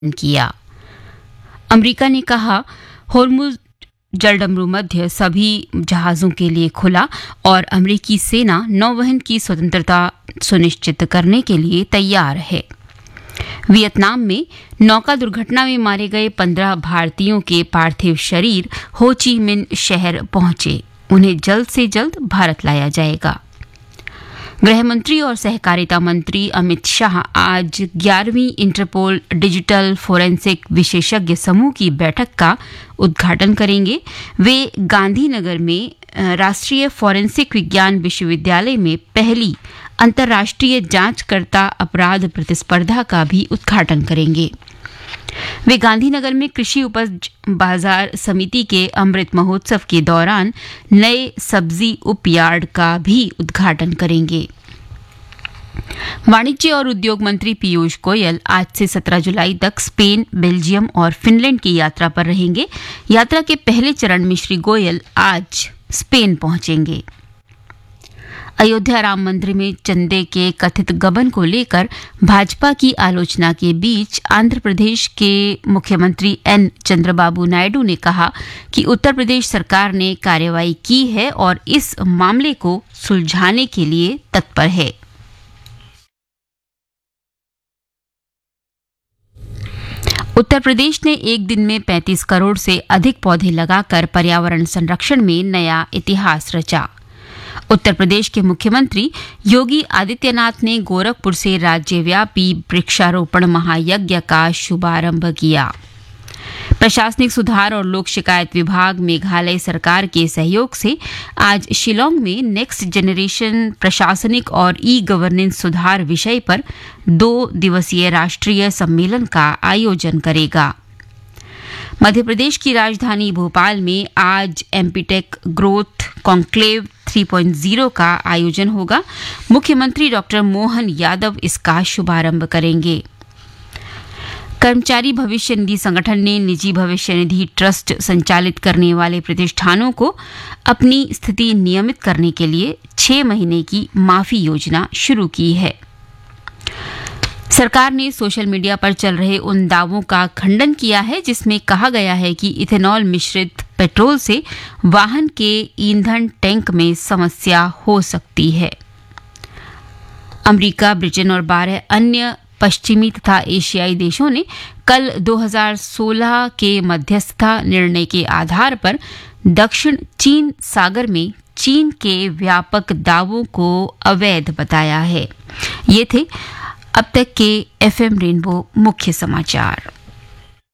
किया। अमेरिका ने कहा होर्मुज जलडमरू मध्य सभी जहाज़ों के लिए खुला और अमेरिकी सेना नौवहन की स्वतंत्रता सुनिश्चित करने के लिए तैयार है। वियतनाम में नौका दुर्घटना में मारे गए 15 भारतीयों के पार्थिव शरीर हो ची मिन्ह शहर पहुंचे। उन्हें जल्द से जल्द भारत लाया जाएगा। गृह मंत्री और सहकारिता मंत्री अमित शाह आज 11वीं इंटरपोल डिजिटल फोरेंसिक विशेषज्ञ समूह की बैठक का उद्घाटन करेंगे। वे गांधीनगर में राष्ट्रीय फोरेंसिक विज्ञान विश्वविद्यालय में पहली अंतर्राष्ट्रीय जांचकर्ता अपराध प्रतिस्पर्धा का भी उद्घाटन करेंगे। वे गांधीनगर में कृषि उपज बाजार समिति के अमृत महोत्सव के दौरान नए सब्जी उपयार्ड का भी उद्घाटन करेंगे। वाणिज्य और उद्योग मंत्री पीयूष गोयल आज से 17 जुलाई तक स्पेन, बेल्जियम और फिनलैंड की यात्रा पर रहेंगे। यात्रा के पहले चरण में श्री गोयल आज स्पेन पहुंचेंगे। अयोध्या राम मंदिर में चंदे के कथित गबन को लेकर भाजपा की आलोचना के बीच आंध्र प्रदेश के मुख्यमंत्री एन चंद्रबाबू नायडू ने कहा कि उत्तर प्रदेश सरकार ने कार्रवाई की है और इस मामले को सुलझाने के लिए तत्पर है। उत्तर प्रदेश ने एक दिन में 35 करोड़ से अधिक पौधे लगाकर पर्यावरण संरक्षण में नया इतिहास रचा। उत्तर प्रदेश के मुख्यमंत्री योगी आदित्यनाथ ने गोरखपुर से राज्यव्यापी वृक्षारोपण महायज्ञ का शुभारंभ किया। प्रशासनिक सुधार और लोक शिकायत विभाग मेघालय सरकार के सहयोग से आज शिलोंग में नेक्स्ट जनरेशन प्रशासनिक और ई गवर्नेंस सुधार विषय पर 2 दिवसीय राष्ट्रीय सम्मेलन का आयोजन करेगा। मध्य प्रदेश की राजधानी भोपाल में आज एमपीटेक ग्रोथ कॉन्क्लेव 3.0 का आयोजन होगा। मुख्यमंत्री डॉक्टर मोहन यादव इसका शुभारंभ करेंगे। कर्मचारी भविष्य निधि संगठन ने निजी भविष्य निधि ट्रस्ट संचालित करने वाले प्रतिष्ठानों को अपनी स्थिति नियमित करने के लिए 6 महीने की माफी योजना शुरू की है। सरकार ने सोशल मीडिया पर चल रहे उन दावों का खंडन किया है जिसमें कहा गया है कि इथेनॉल मिश्रित पेट्रोल से वाहन के ईंधन टैंक में समस्या हो सकती है। अमेरिका, ब्रिटेन और 12 अन्य पश्चिमी तथा एशियाई देशों ने कल 2016 के मध्यस्थता निर्णय के आधार पर दक्षिण चीन सागर में चीन के व्यापक दावों को अवैध बताया है। ये थे अब तक के एफएम रेनबो मुख्य समाचार।